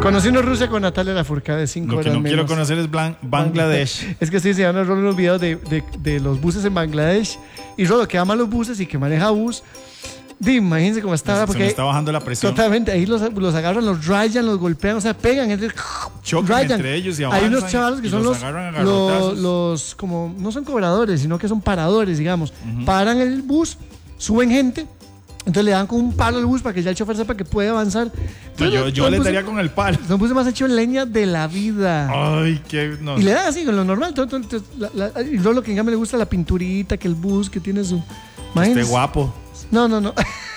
Conocí una Rusia con Natalia Lafourcade 5 horas Lo que no menos. quiero conocer es Bangladesh. Es que sí, se van a ver unos videos de los buses en Bangladesh. Y Rodo, que ama los buses y que maneja bus. Imagínense cómo está ahora. Se Porque me está bajando la presión. totalmente, ahí los agarran, los rayan, los golpean, o sea, pegan. Chocan rayan. entre ellos y avanzan. Hay unos chavales que y son agarran a garrotazos. los, como, no son cobradores, sino que son paradores, digamos. Paran el bus, suben gente. Entonces le dan con un palo al bus para que ya el chofer sepa que puede avanzar. No, yo le daría con el palo. Son buses más hechos en leña de la vida. Ay, qué... No. Y le dan así, con lo normal. Y luego lo que en cambio le gusta la pinturita, que el bus, que tiene su... Esté guapo. No. No,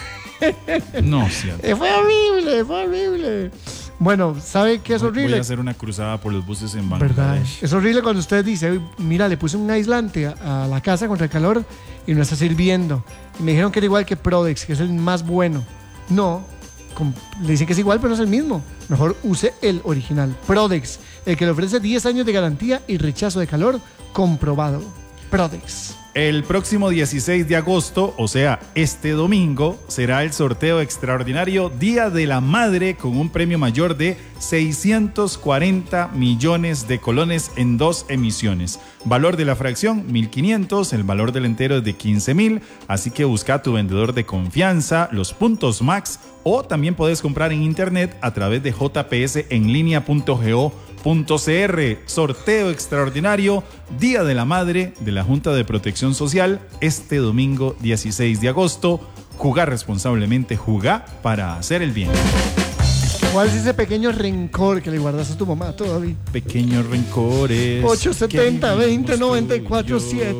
cierto. Fue horrible. Bueno, ¿sabe qué es horrible? Voy a hacer una cruzada por los buses en ¿Verdad? Bangladesh. Es horrible cuando usted dice, mira, le puse un aislante a la casa contra el calor y no está sirviendo. Y me dijeron que era igual que Prodex, que es el más bueno. No, le dicen que es igual, pero no es el mismo. Mejor use el original. Prodex, el que le ofrece 10 años de garantía y rechazo de calor comprobado. Prodex. El próximo 16 de agosto, o sea, este domingo, será el sorteo extraordinario Día de la Madre con un premio mayor de 640 millones de colones en 2 emisiones. Valor de la fracción, 1.500, el valor del entero es de 15.000, así que busca a tu vendedor de confianza, los puntos Max, o también puedes comprar en internet a través de jpsenlinea.go.cr. Sorteo extraordinario Día de la Madre de la Junta de Protección Social este domingo 16 de agosto. Jugar responsablemente, jugar para hacer el bien. ¿Cuál es ese pequeño rencor que le guardas a tu mamá todavía? Pequeños rencores. 870 20 94 7.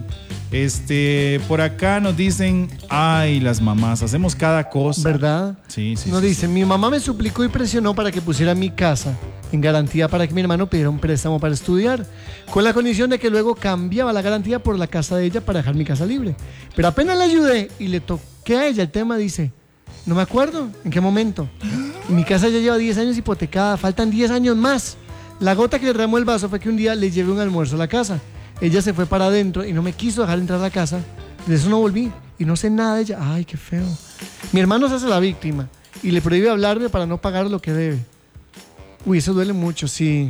Por acá nos dicen, ay, las mamás, hacemos cada cosa. ¿Verdad? Sí. Nos sí, dicen, mi mamá me suplicó y presionó para que pusiera mi casa en garantía para que mi hermano pidiera un préstamo para estudiar, con la condición de que luego cambiaba la garantía por la casa de ella para dejar mi casa libre. Pero apenas le ayudé y le toqué a ella el tema, dice, no me acuerdo en qué momento. Mi casa ya lleva 10 años hipotecada, faltan 10 años más. La gota que le derramó el vaso fue que un día le llevé un almuerzo a la casa. Ella se fue para adentro y no me quiso dejar entrar a la casa. De eso no volví y no sé nada de ella. Ay, qué feo. Mi hermano se hace la víctima y le prohíbe hablarme para no pagar lo que debe. Uy, eso duele mucho, sí.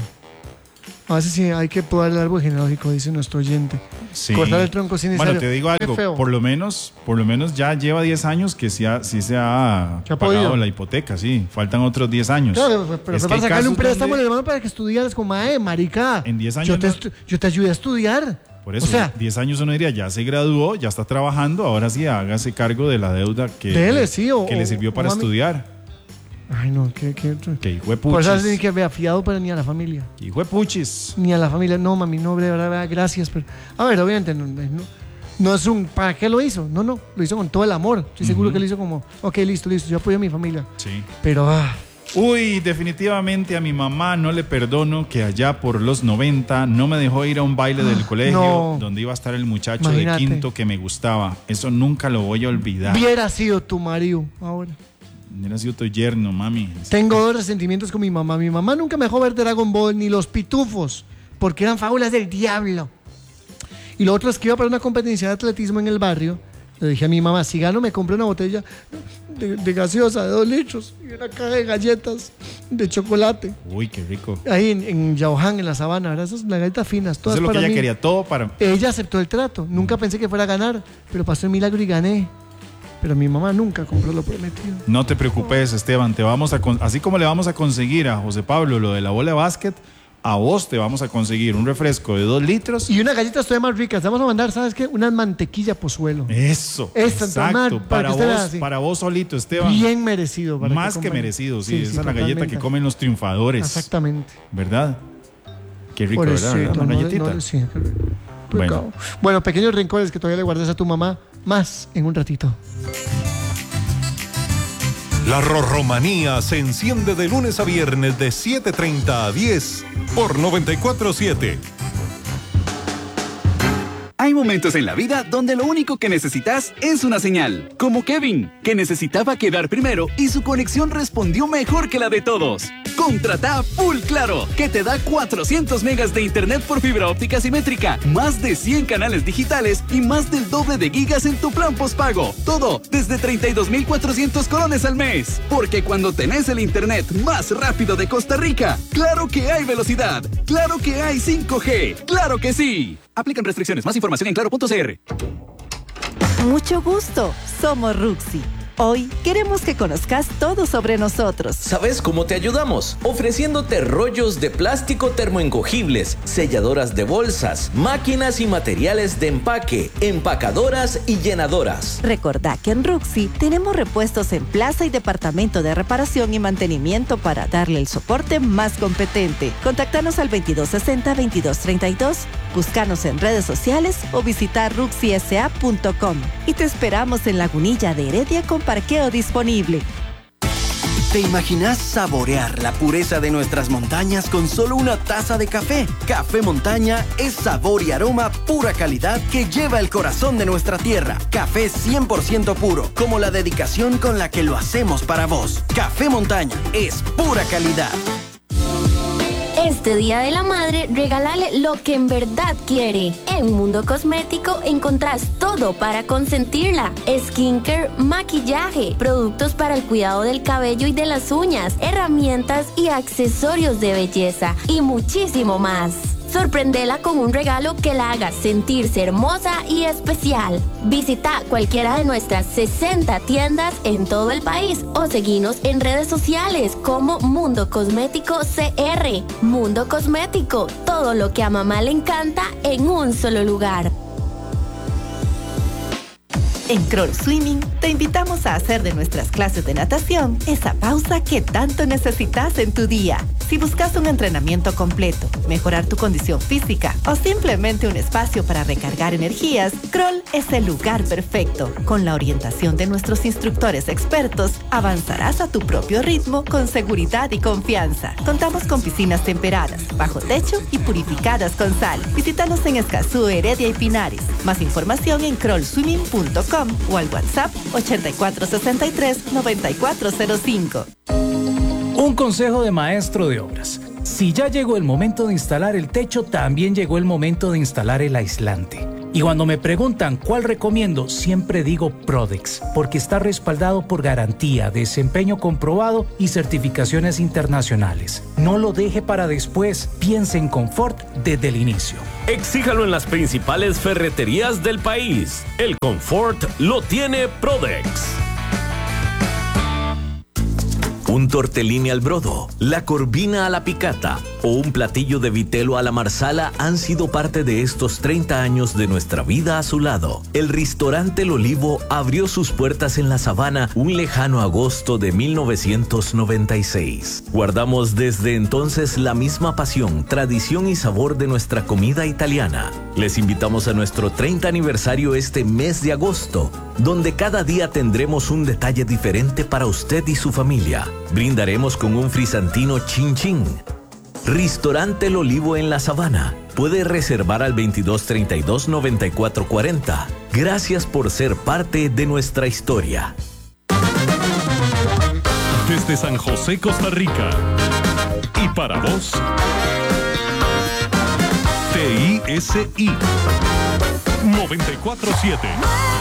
A veces sí hay que podar el árbol genealógico, dice nuestro oyente. Sí. Cortar el tronco sin necesario. Bueno, te digo algo, por lo menos ya lleva 10 años que sí se ha pagado podido la hipoteca, sí. Faltan otros 10 años. Claro, pero es para que sacarle un préstamo donde al hermano para que estudiaras como, marica. En 10 años yo te ayudé a estudiar. Por eso, o sea, 10 años uno diría, ya se graduó, ya está trabajando, ahora sí hágase cargo de la deuda que le sirvió para estudiar. Ay, no, qué hijo de puchis. Por eso tiene que haber afiado, pero ni a la familia. Que hijo de puchis. Ni a la familia. No, mami, no, de verdad, gracias. Pero, a ver, obviamente, no es un... ¿Para qué lo hizo? No, lo hizo con todo el amor. Estoy seguro que lo hizo como, ok, listo, yo apoyo a mi familia. Sí. Pero, Uy, definitivamente a mi mamá no le perdono que allá por los 90 no me dejó ir a un baile del colegio donde iba a estar el muchacho de quinto que me gustaba. Eso nunca lo voy a olvidar. Hubiera sido tu marido ahora. Hubiera sido tu yerno, mami. Tengo 2 resentimientos con mi mamá. Mi mamá nunca me dejó ver Dragon Ball ni Los Pitufos, porque eran fábulas del diablo. Y lo otro es que iba para una competencia de atletismo en el barrio. Le dije a mi mamá, si gano me compré una botella de gaseosa de 2 litros y una caja de galletas de chocolate. Uy, qué rico. Ahí en Yauhan, en la sabana, ¿verdad? Esas galletas finas, todas eso es lo para que ella mí. quería, todo para... Ella aceptó el trato. Nunca pensé que fuera a ganar, pero pasó el milagro y gané. Pero mi mamá nunca compró lo prometido. No te preocupes, Esteban. Así como le vamos a conseguir a José Pablo lo de la bola de básquet, a vos te vamos a conseguir un refresco de 2 litros. Y unas galletas todavía más ricas. Te vamos a mandar, ¿sabes qué? Una mantequilla Pozuelo. Eso. Exacto. Para vos solito, Esteban. Bien merecido. Más que merecido, sí. Esa es la galleta que comen los triunfadores. Exactamente. ¿Verdad? Qué rico, ¿verdad? Una galletita. Sí. Bueno, pequeños rencores que todavía le guardas a tu mamá. Más en un ratito. La Rorromanía se enciende de lunes a viernes de 7:30 a 10 por 94.7. Hay momentos en la vida donde lo único que necesitas es una señal. Como Kevin, que necesitaba quedar primero y su conexión respondió mejor que la de todos. Contrata Full Claro, que te da 400 megas de internet por fibra óptica simétrica, más de 100 canales digitales y más del doble de gigas en tu plan postpago. Todo desde 32,400 colones al mes. Porque cuando tenés el internet más rápido de Costa Rica, claro que hay velocidad, claro que hay 5G, claro que sí. Aplican restricciones. Más información en claro.cr. Mucho gusto, somos Ruxi. Hoy queremos que conozcas todo sobre nosotros. ¿Sabes cómo te ayudamos? Ofreciéndote rollos de plástico termoencogibles, selladoras de bolsas, máquinas y materiales de empaque, empacadoras y llenadoras. Recordá que en Ruxi tenemos repuestos en plaza y departamento de reparación y mantenimiento para darle el soporte más competente. Contáctanos al 2260-2232, búscanos en redes sociales o visitar ruxisa.com. Y te esperamos en Lagunilla de Heredia con parqueo disponible. ¿Te imaginas saborear la pureza de nuestras montañas con solo una taza de café? Café Montaña es sabor y aroma pura calidad que lleva el corazón de nuestra tierra. Café 100% puro, como la dedicación con la que lo hacemos para vos. Café Montaña es pura calidad. Este Día de la Madre, regálale lo que en verdad quiere. En Mundo Cosmético encontrás todo para consentirla. Skincare, maquillaje, productos para el cuidado del cabello y de las uñas, herramientas y accesorios de belleza y muchísimo más. Sorprendela con un regalo que la haga sentirse hermosa y especial. Visita cualquiera de nuestras 60 tiendas en todo el país o seguinos en redes sociales como Mundo Cosmético CR. Mundo Cosmético, todo lo que a mamá le encanta en un solo lugar. En Kroll Swimming te invitamos a hacer de nuestras clases de natación esa pausa que tanto necesitas en tu día. Si buscas un entrenamiento completo, mejorar tu condición física o simplemente un espacio para recargar energías, Kroll es el lugar perfecto. Con la orientación de nuestros instructores expertos, avanzarás a tu propio ritmo con seguridad y confianza. Contamos con piscinas temperadas, bajo techo y purificadas con sal. Visítanos en Escazú, Heredia y Pinares. Más información en krollswimming.com o al WhatsApp 8463-9405. Un consejo de maestro de obras. Si ya llegó el momento de instalar el techo, también llegó el momento de instalar el aislante. Y cuando me preguntan cuál recomiendo, siempre digo Prodex, porque está respaldado por garantía, desempeño comprobado y certificaciones internacionales. No lo deje para después, piense en confort desde el inicio. Exíjalo en las principales ferreterías del país. El confort lo tiene Prodex. Un tortellini al brodo, la corvina a la picata o un platillo de vitelo a la marsala han sido parte de estos 30 años de nuestra vida a su lado. El restaurante El Olivo abrió sus puertas en La Sabana un lejano agosto de 1996. Guardamos desde entonces la misma pasión, tradición y sabor de nuestra comida italiana. Les invitamos a nuestro 30 aniversario este mes de agosto, donde cada día tendremos un detalle diferente para usted y su familia. Brindaremos con un frisantino chin chin. Restaurante El Olivo en La Sabana. Puede reservar al 2232-9440. Gracias por ser parte de nuestra historia. Desde San José, Costa Rica. Y para vos, TISI 94.7.